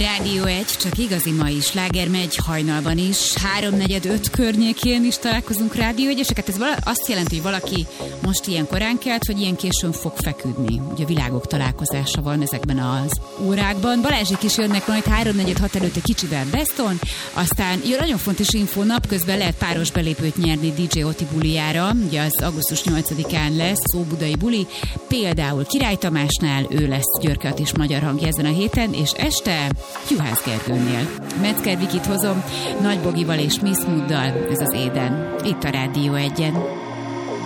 Rádió 1, csak igazi mai sláger megy hajnalban is. 3-4-5 környékén is találkozunk Rádió 1-eseket. Ez azt jelenti, hogy valaki most ilyen korán kelt, vagy ilyen későn fog feküdni. Ugye a világok találkozása van ezekben az órákban. Balázsék is jönnek majd 3-4-6 előtt egy kicsivel Beston. Aztán jön nagyon fontos info, napközben lehet páros belépőt nyerni DJ Oti bulijára. Ugye az augusztus 8-án lesz Óbudai buli. Például Király Tamásnál, ő lesz Györke Attis magyar hangja ezen a héten, és este Juhász Gergőnél. Metzger Vikit hozom, Nagy Bogival és Miss Mooddal, ez az Éden. Itt a Rádió 1-en.